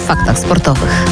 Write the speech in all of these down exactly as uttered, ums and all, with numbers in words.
w faktach sportowych.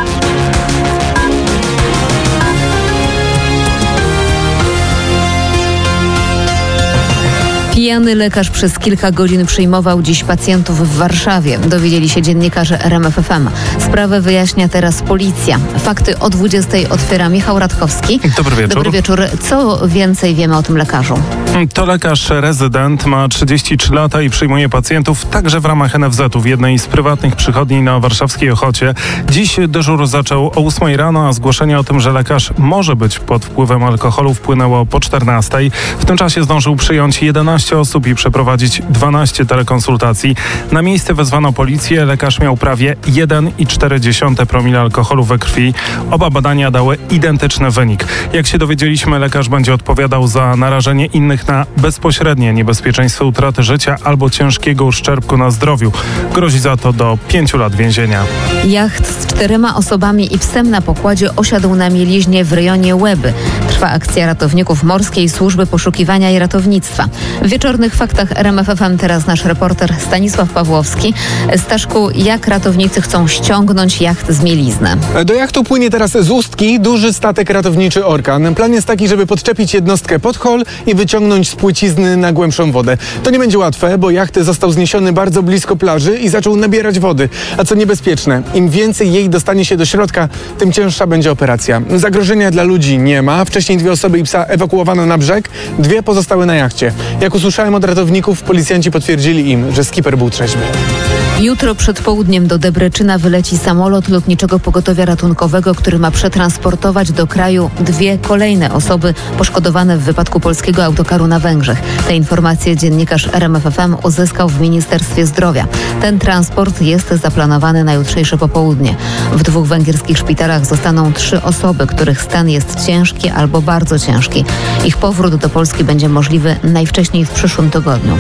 Pijany lekarz przez kilka godzin przyjmował dziś pacjentów w Warszawie. Dowiedzieli się dziennikarze R M F F M. Sprawę wyjaśnia teraz policja. Fakty o dwudziestej otwiera Michał Radkowski. Dobry wieczór. Dobry wieczór. Co więcej wiemy o tym lekarzu? To lekarz rezydent, ma trzydzieści trzy lata i przyjmuje pacjentów także w ramach N F Z-u w jednej z prywatnych przychodni na warszawskiej Ochocie. Dziś dyżur zaczął o ósmej rano, a zgłoszenie o tym, że lekarz może być pod wpływem alkoholu, wpłynęło po czternastej. W tym czasie zdążył przyjąć jedenaście osób i przeprowadzić dwanaście telekonsultacji. Na miejsce wezwano policję. Lekarz miał prawie jeden i cztery dziesiąte promila alkoholu we krwi. Oba badania dały identyczny wynik. Jak się dowiedzieliśmy, lekarz będzie odpowiadał za narażenie innych na bezpośrednie niebezpieczeństwo utraty życia albo ciężkiego uszczerbku na zdrowiu. Grozi za to do pięciu lat więzienia. Jacht z czterema osobami i psem na pokładzie osiadł na mieliźnie w rejonie Łeby. Trwa akcja ratowników Morskiej Służby Poszukiwania i Ratownictwa. W wieczornych faktach R M F F M teraz nasz reporter Stanisław Pawłowski. Staszku, jak ratownicy chcą ściągnąć jacht z mielizny? Do jachtu płynie teraz z Ustki duży statek ratowniczy Orkan. Plan jest taki, żeby podczepić jednostkę pod hol i wyciągnąć z płycizny na głębszą wodę. To nie będzie łatwe, bo jacht został zniesiony bardzo blisko plaży i zaczął nabierać wody. A co niebezpieczne, im więcej jej dostanie się do środka, tym cięższa będzie operacja. Zagrożenia dla ludzi nie ma. Wcześniej dwie osoby i psa ewakuowano na brzeg, dwie pozostały na jachcie. Jak usłyszałem od ratowników, policjanci potwierdzili im, że skiper był trzeźwy. Jutro przed południem do Debreczyna wyleci samolot Lotniczego Pogotowia Ratunkowego, który ma przetransportować do kraju dwie kolejne osoby poszkodowane w wypadku polskiego autokaru na Węgrzech. Te informacje dziennikarz R M F F M uzyskał w Ministerstwie Zdrowia. Ten transport jest zaplanowany na jutrzejsze popołudnie. W dwóch węgierskich szpitalach zostaną trzy osoby, których stan jest ciężki albo bardzo ciężki. Ich powrót do Polski będzie możliwy najwcześniej w przyszłym tygodniu.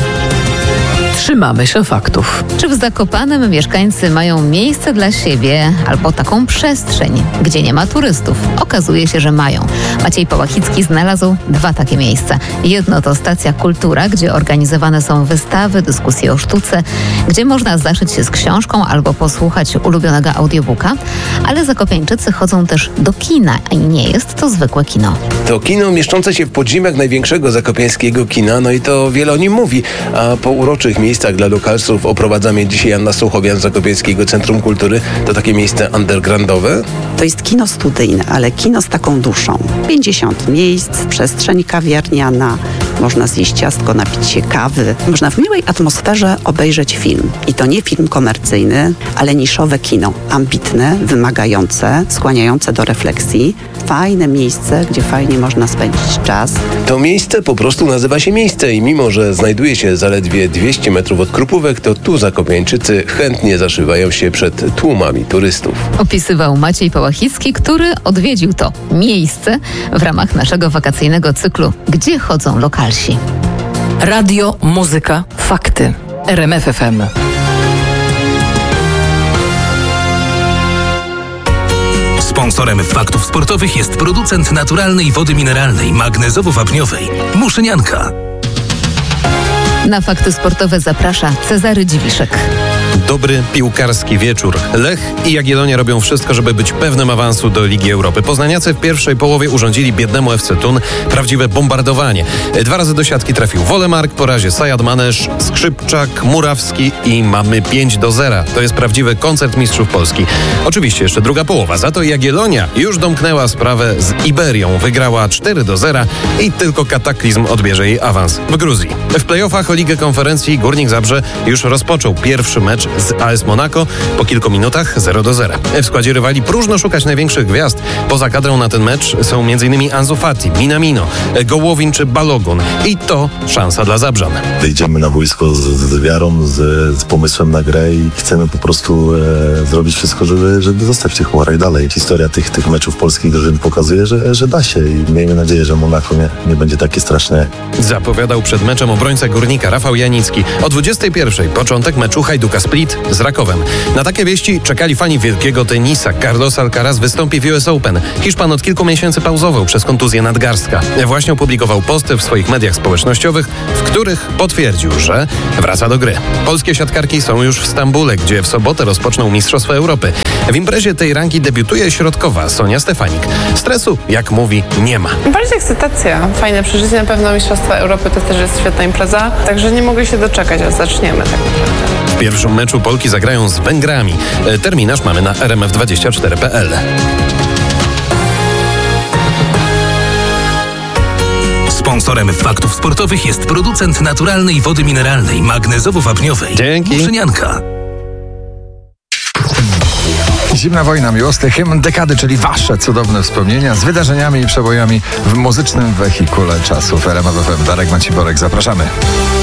Trzymamy się faktów. Czy w Zakopanem mieszkańcy mają miejsce dla siebie albo taką przestrzeń, gdzie nie ma turystów? Okazuje się, że mają. Maciej Pałachicki znalazł dwa takie miejsca. Jedno to stacja Kultura, gdzie organizowane są wystawy, dyskusje o sztuce, gdzie można zaszyć się z książką albo posłuchać ulubionego audiobooka, ale zakopiańczycy chodzą też do kina i nie jest to zwykłe kino. To kino mieszczące się w podziemiach największego zakopiańskiego kina, no i to wiele o nim mówi, a po uroczych miejscach dla lokalsów oprowadza mnie dzisiaj Anna Suchowian z Zakopiańskiego Centrum Kultury. To takie miejsce undergroundowe? To jest kino studyjne, ale kino z taką duszą. pięćdziesiąt miejsc, przestrzeń kawiarniana, można zjeść ciastko, napić się kawy. Można w miłej atmosferze obejrzeć film. I to nie film komercyjny, ale niszowe kino. Ambitne, wymagające, skłaniające do refleksji. Fajne miejsce, gdzie fajnie można spędzić czas. To miejsce po prostu nazywa się miejsce i mimo, że znajduje się zaledwie dwieście metrów od Krupówek, to tu zakopiańczycy chętnie zaszywają się przed tłumami turystów. Opisywał Maciej Pałachicki, który odwiedził to miejsce w ramach naszego wakacyjnego cyklu Gdzie chodzą lokalsi. Radio, muzyka, fakty. R M F F M. Sponsorem faktów sportowych jest producent naturalnej wody mineralnej, magnezowo-wapniowej Muszynianka. Na fakty sportowe zaprasza Cezary Dziwiszek. Dobry piłkarski wieczór. Lech i Jagiellonia robią wszystko, żeby być pewnym awansu do Ligi Europy. Poznaniacy w pierwszej połowie urządzili biednemu F C Thun prawdziwe bombardowanie. Dwa razy do siatki trafił Wolemark, po razie Sajad Manesz, Skrzypczak, Murawski i mamy pięć do zera. To jest prawdziwy koncert mistrzów Polski. Oczywiście jeszcze druga połowa. Za to Jagiellonia już domknęła sprawę z Iberią. Wygrała cztery do zera i tylko kataklizm odbierze jej awans w Gruzji. W playoffach o Ligę Konferencji Górnik Zabrze już rozpoczął pierwszy mecz z A S Monaco. Po kilku minutach zero do zera. W składzie rywali próżno szukać największych gwiazd. Poza kadrą na ten mecz są m.in. Ansu Fati, Minamino, Gołowin czy Balogun. I to szansa dla Zabrzan. Wejdziemy na boisko z, z wiarą, z, z pomysłem na grę i chcemy po prostu e, zrobić wszystko, żeby, żeby zostać w tych chmurach dalej. Historia tych, tych meczów polskich drużyn pokazuje, że, że da się i miejmy nadzieję, że Monaco nie, nie będzie takie straszne. Zapowiadał przed meczem obrońca Górnika Rafał Janicki. O dwudziestej pierwszej początek meczu Hajduka Split hit z Rakowem. Na takie wieści czekali fani wielkiego tenisa. Carlos Alcaraz wystąpi w U S Open. Hiszpan od kilku miesięcy pauzował przez kontuzję nadgarstka. Właśnie opublikował posty w swoich mediach społecznościowych, w których potwierdził, że wraca do gry. Polskie siatkarki są już w Stambule, gdzie w sobotę rozpoczną Mistrzostwa Europy. W imprezie tej rangi debiutuje środkowa Sonia Stefanik. Stresu, jak mówi, nie ma. Bardziej ekscytacja, fajne przeżycie, na pewno Mistrzostwa Europy to też jest świetna impreza, także nie mogę się doczekać, aż zaczniemy tak naprawdę. W pierwszym meczu Polki zagrają z Węgrami. Terminarz mamy na r m f dwadzieścia cztery kropka p l. Sponsorem Faktów Sportowych jest producent naturalnej wody mineralnej, magnezowo-wapniowej. Dzięki. Muszynianka. Zimna wojna, miłosny hymn dekady, czyli wasze cudowne wspomnienia z wydarzeniami i przebojami w muzycznym wehikule czasu w R M F F M. Darek Maciborek, zapraszamy.